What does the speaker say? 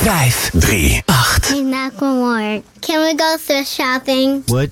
5, 3, 8. Hey, Macklemore, can we go thrift shopping? What?